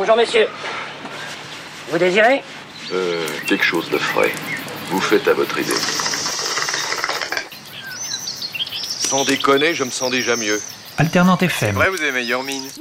Bonjour, messieurs. Vous désirez? Quelque chose de frais. Vous faites à votre idée. Sans déconner, je me sens déjà mieux. Alternante FM. Ouais, vous avez meilleure mine.